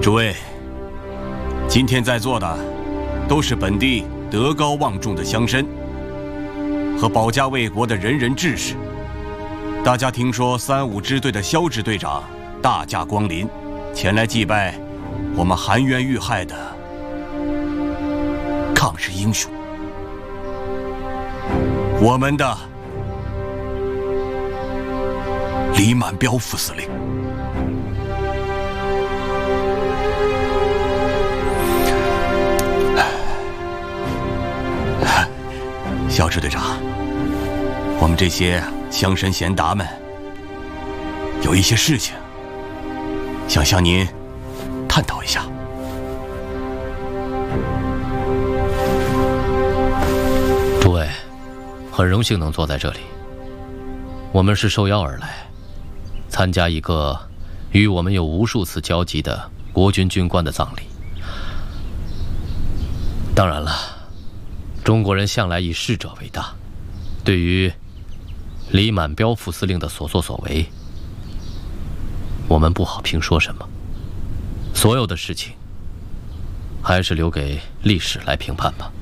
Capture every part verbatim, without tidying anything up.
诸位，今天在座的都是本地德高望重的乡绅和保家卫国的仁人志士。大家听说三五支队的萧支队长大驾光临，前来祭拜我们含冤遇害的抗日英雄，我们的李满彪副司令。萧支队长，我们这些乡绅贤达们有一些事情想向您探讨一下。 诸位，很荣幸能坐在这里。我们是受邀而来，参加一个与我们有无数次交集的国军军官的葬礼。当然了，中国人向来以逝者为大，对于李满彪副司令的所作所为，我们不好评说什么。所有的事情，还是留给历史来评判吧。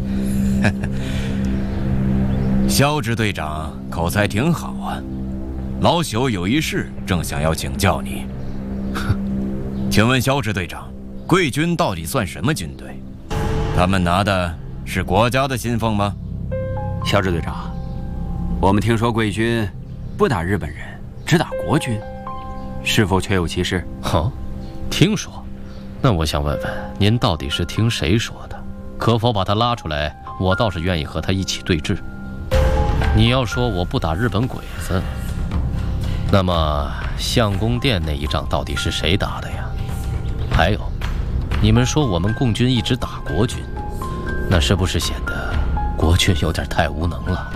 萧支队长口才挺好啊，老朽有一事正想要请教你。请问萧支队长，贵军到底算什么军队？他们拿的是国家的信奉吗？ 萧支队长，我们听说贵军不打日本人，只打国军，是否确有其事？ 哦，听说？那我想问问您，到底是听谁说的？可否把他拉出来？我倒是愿意和他一起对峙。你要说我不打日本鬼子，那么相公殿那一仗到底是谁打的呀？还有，你们说我们共军一直打国军，那是不是显得国军有点太无能了？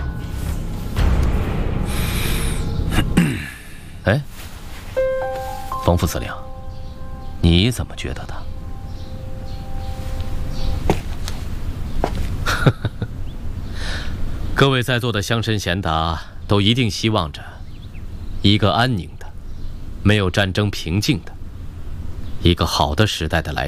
哎，冯副司令，你怎么觉得的？各位在座的乡绅贤达都一定希望着一个安宁的、没有战争瓶颈的、一个好的时代的来临。